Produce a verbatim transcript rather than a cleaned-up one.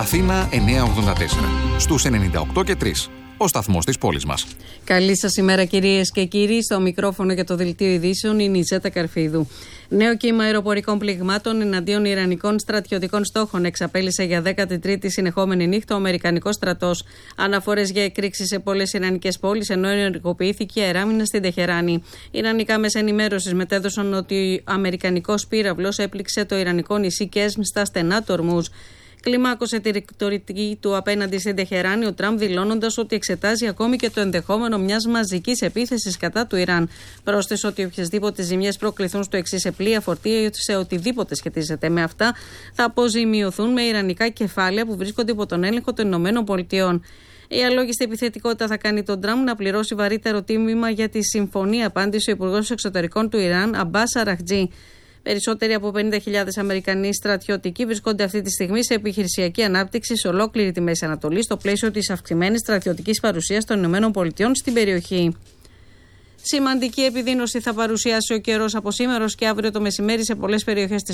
Αθήνα εννιακόσια ογδόντα τέσσερα. Στους ενενήντα οκτώ και τρία. Ο σταθμός της πόλης μας. Καλή σας ημέρα, κυρίες και κύριοι. Στο μικρόφωνο για το δελτίο ειδήσεων είναι η Ζέτα Καρφίδου. Νέο κύμα αεροπορικών πληγμάτων εναντίον ιρανικών στρατιωτικών στόχων εξαπέλυσε για δέκατη τρίτη συνεχόμενη νύχτα ο Αμερικανικός στρατός. Αναφορές για εκρήξεις σε πολλές ιρανικές πόλεις, ενώ ενεργοποιήθηκε αεράμινα στην Τεχεράνη. Ιρανικά μέσα ενημέρωσης μετέδωσαν ότι ο Αμερικανικός πύραυλος έπληξε το ιρανικό νησί Κέσμ στα στενά του Ορμούζ. Κλιμάκωσε τη ρητορική του απέναντι στην Τεχεράνη ο Τραμπ, δηλώνοντας ότι εξετάζει ακόμη και το ενδεχόμενο μιας μαζικής επίθεσης κατά του Ιράν. Πρόσθεσε ότι οποιασδήποτε ζημιές προκληθούν στο εξής σε πλοία, φορτία ή σε οτιδήποτε σχετίζεται με αυτά θα αποζημιωθούν με ιρανικά κεφάλαια που βρίσκονται υπό τον έλεγχο των Ηνωμένων Πολιτειών. Η αλόγιστη επιθετικότητα θα κάνει τον Τραμπ να πληρώσει βαρύτερο τίμημα για τη συμφωνία, απάντησε ο Υπουργός Εξωτερικών του Ιράν, Αμπάς Αραχτζή. Περισσότεροι από πενήντα χιλιάδες Αμερικανοί στρατιωτικοί βρισκόνται αυτή τη στιγμή σε επιχειρησιακή ανάπτυξη σε ολόκληρη τη Μέση Ανατολή, στο πλαίσιο της αυξημένης στρατιωτικής παρουσίας των ΗΠΑ στην περιοχή. Σημαντική επιδείνωση θα παρουσιάσει ο καιρός από σήμερα και αύριο το μεσημέρι σε πολλές περιοχές της